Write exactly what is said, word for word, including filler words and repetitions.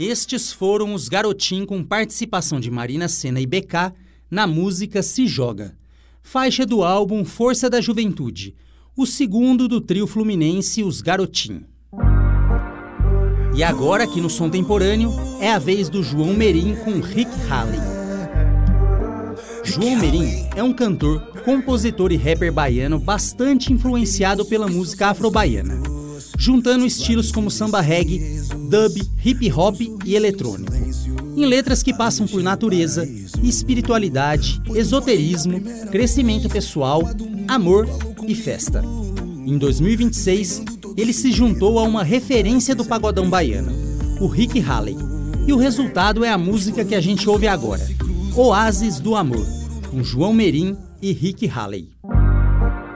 Estes foram os Garotim com participação de Marina Sena e B K na música Se Joga, faixa do álbum Força da Juventude, o segundo do trio fluminense Os Garotim. E agora, aqui no Som Temporâneo, é a vez do João Merim com Rick Haley. João Merim é um cantor, compositor e rapper baiano bastante influenciado pela música afro-baiana, juntando estilos como samba reggae, dub, hip hop e eletrônico, em letras que passam por natureza, espiritualidade, esoterismo, crescimento pessoal, amor e festa. Em dois mil e vinte e seis, ele se juntou a uma referência do pagodão baiano, o Rick Haley, e o resultado é a música que a gente ouve agora, Oásis do Amor, com João Merim e Rick Haley.